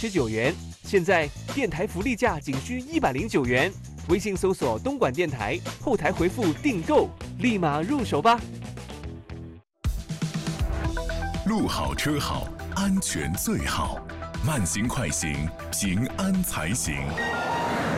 179元，现在电台福利价仅需109元。微信搜索东莞电台，后台回复订购，立马入手吧。 路好车好，安全最好，慢行快行，平安才行。